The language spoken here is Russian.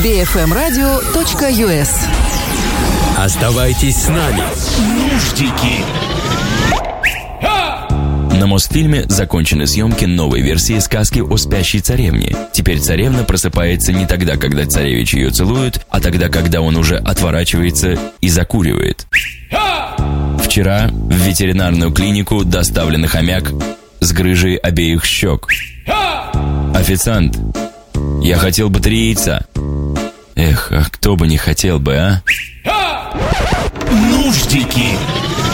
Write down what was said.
bfmradio.us. Оставайтесь с нами. Нуждики. На Мосфильме закончены съемки новой версии сказки о спящей царевне. Теперь царевна просыпается не тогда, когда царевич ее целует, а тогда, когда он уже отворачивается и закуривает. Вчера в ветеринарную клинику доставлен хомяк с грыжей обеих щек. Официант, я хотел бы 3 яйца. Эх, а кто бы не хотел бы, а? Нуждики.